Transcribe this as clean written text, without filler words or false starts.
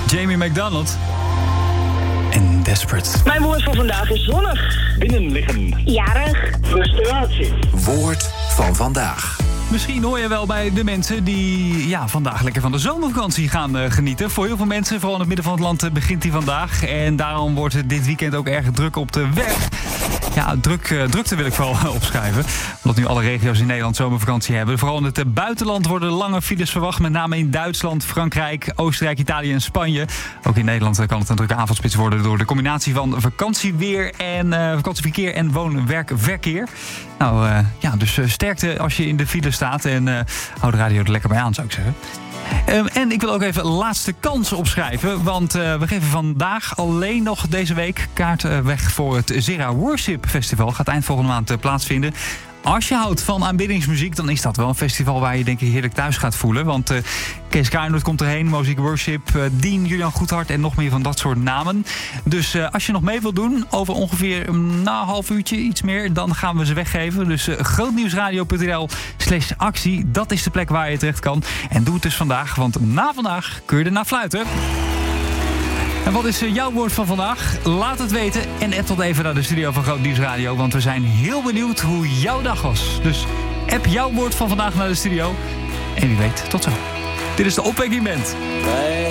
Jamie McDonald. En Desperate. Mijn woord voor vandaag is zonnig. Binnenliggen. Jarig. Frustratie. Woord van vandaag. Misschien hoor je wel bij de mensen die vandaag lekker van de zomervakantie gaan genieten. Voor heel veel mensen, vooral in het midden van het land, begint die vandaag. En daarom wordt het dit weekend ook erg druk op de weg. Ja, drukte wil ik vooral opschrijven. Omdat nu alle regio's in Nederland zomervakantie hebben. Vooral in het buitenland worden lange files verwacht. Met name in Duitsland, Frankrijk, Oostenrijk, Italië en Spanje. Ook in Nederland kan het een drukke avondspits worden door de combinatie van vakantieverkeer en woon-werkverkeer. Nou, dus sterkte als je in de file staat. En hou de radio er lekker bij aan, zou ik zeggen. En ik wil ook even laatste kans opschrijven. Want we geven vandaag alleen nog deze week kaart weg voor het Zera Worship Festival. Gaat eind volgende maand plaatsvinden. Als je houdt van aanbiddingsmuziek, dan is dat wel een festival waar je denk ik heerlijk thuis gaat voelen. Want Kees Kaarnoord komt erheen, Mosaic Worship, Dien, Julian Goedhart en nog meer van dat soort namen. Dus als je nog mee wilt doen, over ongeveer een half uurtje, iets meer, dan gaan we ze weggeven. Dus grootnieuwsradio.nl/actie, dat is de plek waar je terecht kan. En doe het dus vandaag, want na vandaag kun je ernaar fluiten. En wat is jouw woord van vandaag? Laat het weten en app tot even naar de studio van Groot Nieuws Radio. Want we zijn heel benieuwd hoe jouw dag was. Dus app jouw woord van vandaag naar de studio. En wie weet, tot zo. Dit is de Opwekking Band.